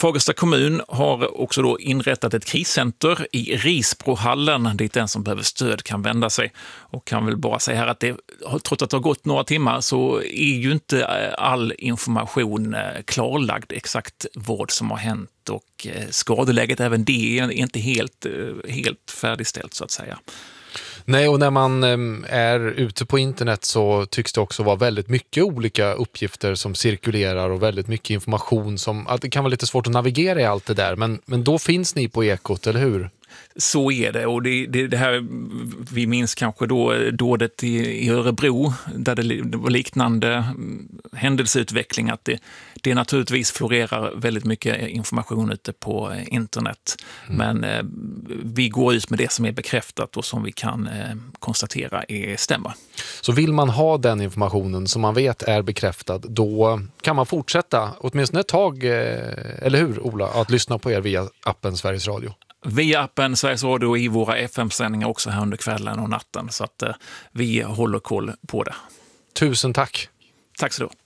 Fagersta kommun har också då inrättat ett kriscenter i Risbrohallen dit den som behöver stöd kan vända sig. Och kan väl bara säga här att trots att det har gått några timmar så är ju inte all information klarlagd exakt vad som har hänt och skadeläget även det är inte helt färdigställt så att säga. Nej, och när man är ute på internet så tycks det också vara väldigt mycket olika uppgifter som cirkulerar och väldigt mycket information som att det kan vara lite svårt att navigera i allt det där. Men då finns ni på Ekot, eller hur? Så är det, och det här vi minns kanske då dådet i Örebro där det var liknande händelseutveckling, att det naturligtvis florerar väldigt mycket information ute på internet. Men vi går ut med det som är bekräftat och som vi kan konstatera stämmer. Så vill man ha den informationen som man vet är bekräftad, då kan man fortsätta åtminstone ett tag, eller hur Ola, att lyssna på er via appen Sveriges Radio? Via appen Sveriges Radio och i våra FM-sändningar också här under kvällen och natten, så att vi håller koll på det. Tusen tack! Tack så du.